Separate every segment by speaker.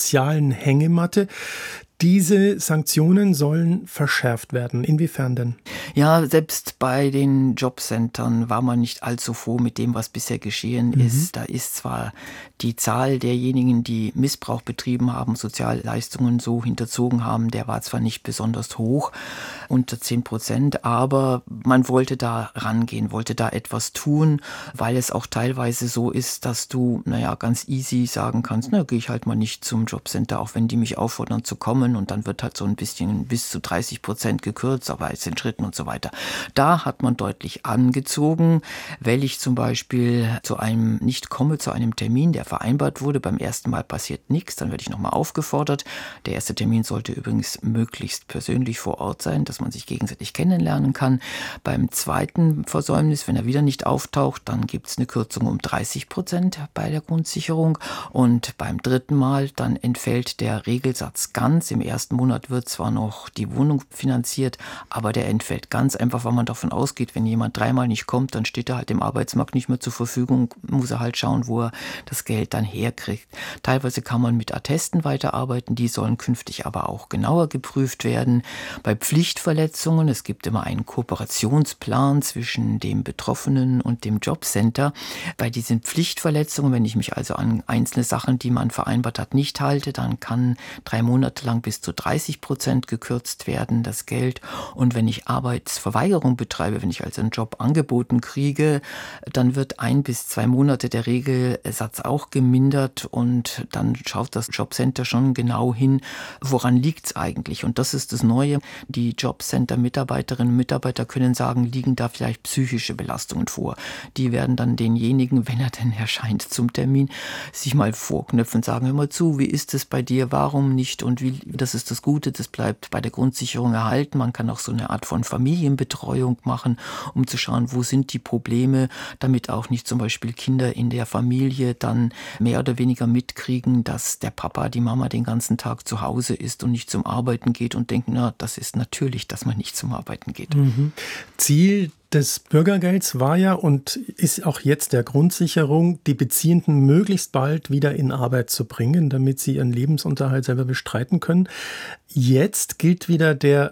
Speaker 1: sozialen Hängematte. Diese Sanktionen sollen verschärft werden. Inwiefern denn?
Speaker 2: Ja, selbst bei den Jobcentern war man nicht allzu froh mit dem, was bisher geschehen ist. Da ist zwar die Zahl derjenigen, die Missbrauch betrieben haben, Sozialleistungen so hinterzogen haben, der war zwar nicht besonders hoch, unter 10%, aber man wollte da rangehen, wollte da etwas tun, weil es auch teilweise so ist, dass du, ganz easy sagen kannst, gehe ich halt mal nicht zum Jobcenter, auch wenn die mich auffordern zu kommen, und dann wird halt so ein bisschen bis zu 30% gekürzt, aber jetzt in Schritten und so weiter. Da hat man deutlich angezogen, weil ich zum Beispiel zu einem Termin, der vereinbart wurde. Beim ersten Mal passiert nichts, dann werde ich nochmal aufgefordert. Der erste Termin sollte übrigens möglichst persönlich vor Ort sein, dass man sich gegenseitig kennenlernen kann. Beim zweiten Versäumnis, wenn er wieder nicht auftaucht, dann gibt es eine Kürzung um 30% bei der Grundsicherung, und beim dritten Mal dann entfällt der Regelsatz ganz. Im ersten Monat wird zwar noch die Wohnung finanziert, aber der entfällt ganz, einfach weil man davon ausgeht, wenn jemand 3-mal nicht kommt, dann steht er halt im Arbeitsmarkt nicht mehr zur Verfügung, muss er halt schauen, wo er das Geld dann herkriegt. Teilweise kann man mit Attesten weiterarbeiten, die sollen künftig aber auch genauer geprüft werden. Bei Pflichtverletzungen, es gibt immer einen Kooperationsplan zwischen dem Betroffenen und dem Jobcenter. Bei diesen Pflichtverletzungen, wenn ich mich also an einzelne Sachen, die man vereinbart hat, nicht halte, dann kann 3 Monate lang bis zu 30% gekürzt werden, das Geld. Und wenn ich Arbeitsverweigerung betreibe, wenn ich also einen Job angeboten kriege, dann wird 1 bis 2 Monate der Regelsatz auch gemindert, und dann schaut das Jobcenter schon genau hin, woran liegt es eigentlich. Und das ist das Neue. Die Jobcenter-Mitarbeiterinnen und Mitarbeiter können sagen, liegen da vielleicht psychische Belastungen vor. Die werden dann denjenigen, wenn er denn erscheint zum Termin, sich mal vorknöpfen und sagen, hör mal zu, wie ist es bei dir, warum nicht, und wie, das ist das Gute, das bleibt bei der Grundsicherung erhalten. Man kann auch so eine Art von Familienbetreuung machen, um zu schauen, wo sind die Probleme, damit auch nicht zum Beispiel Kinder in der Familie dann mehr oder weniger mitkriegen, dass der Papa, die Mama den ganzen Tag zu Hause ist und nicht zum Arbeiten geht, und denken, das ist natürlich, dass man nicht zum Arbeiten geht.
Speaker 1: Ziel des Bürgergelds war ja und ist auch jetzt der Grundsicherung, die Beziehenden möglichst bald wieder in Arbeit zu bringen, damit sie ihren Lebensunterhalt selber bestreiten können. Jetzt gilt wieder der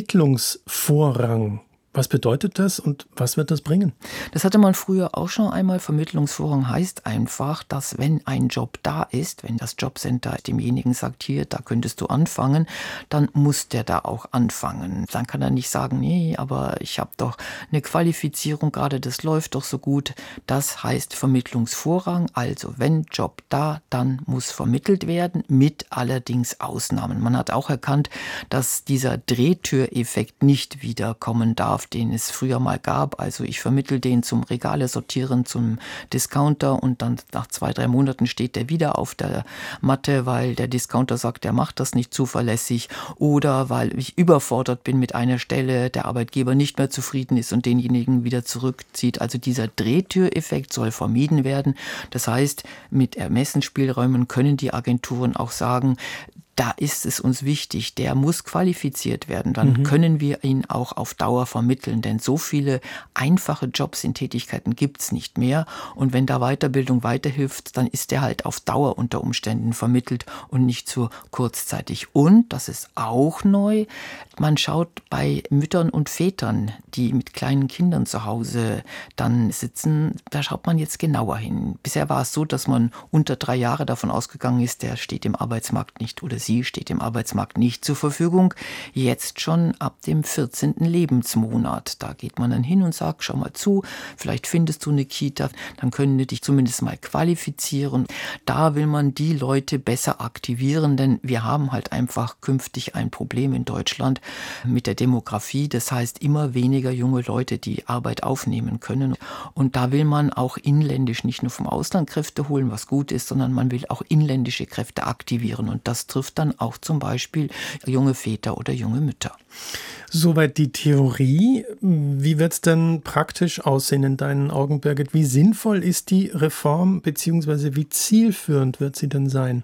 Speaker 1: Vermittlungsvorrang. Was bedeutet das und was wird das bringen?
Speaker 2: Das hatte man früher auch schon einmal. Vermittlungsvorrang heißt einfach, dass wenn ein Job da ist, wenn das Jobcenter demjenigen sagt, hier, da könntest du anfangen, dann muss der da auch anfangen. Dann kann er nicht sagen, nee, aber ich habe doch eine Qualifizierung gerade, das läuft doch so gut. Das heißt Vermittlungsvorrang. Also wenn Job da, dann muss vermittelt werden, mit allerdings Ausnahmen. Man hat auch erkannt, dass dieser Drehtüreffekt nicht wiederkommen darf, den es früher mal gab. Also ich vermittle den zum Regale sortieren, zum Discounter, und dann nach 2-3 Monaten steht der wieder auf der Matte, weil der Discounter sagt, der macht das nicht zuverlässig, oder weil ich überfordert bin mit einer Stelle, der Arbeitgeber nicht mehr zufrieden ist und denjenigen wieder zurückzieht. Also dieser Drehtüreffekt soll vermieden werden. Das heißt, mit Ermessensspielräumen können die Agenturen auch sagen, da ist es uns wichtig, der muss qualifiziert werden, dann können wir ihn auch auf Dauer vermitteln, denn so viele einfache Jobs in Tätigkeiten gibt's nicht mehr, und wenn da Weiterbildung weiterhilft, dann ist der halt auf Dauer unter Umständen vermittelt und nicht so kurzzeitig. Und, das ist auch neu, man schaut bei Müttern und Vätern, die mit kleinen Kindern zu Hause dann sitzen, da schaut man jetzt genauer hin. Bisher war es so, dass man unter 3 Jahre davon ausgegangen ist, der steht im Arbeitsmarkt nicht, oder sie steht im Arbeitsmarkt nicht zur Verfügung. Jetzt schon ab dem 14. Lebensmonat. Da geht man dann hin und sagt, schau mal zu, vielleicht findest du eine Kita, dann können wir dich zumindest mal qualifizieren. Da will man die Leute besser aktivieren, denn wir haben halt einfach künftig ein Problem in Deutschland mit der Demografie. Das heißt, immer weniger junge Leute, die Arbeit aufnehmen können. Und da will man auch inländisch nicht nur vom Ausland Kräfte holen, was gut ist, sondern man will auch inländische Kräfte aktivieren. Und das trifft dann auch zum Beispiel junge Väter oder junge Mütter.
Speaker 1: Soweit die Theorie. Wie wird es denn praktisch aussehen in deinen Augen, Birgit? Wie sinnvoll ist die Reform, beziehungsweise wie zielführend wird sie denn sein?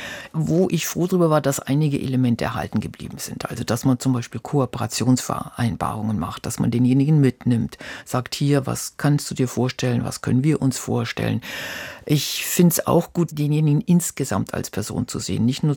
Speaker 2: Wo ich froh darüber war, dass einige Elemente erhalten geblieben sind. Also, dass man zum Beispiel Kooperationsvereinbarungen macht, dass man denjenigen mitnimmt, sagt, hier, was kannst du dir vorstellen, was können wir uns vorstellen. Ich finde es auch gut, denjenigen insgesamt als Person zu sehen, nicht nur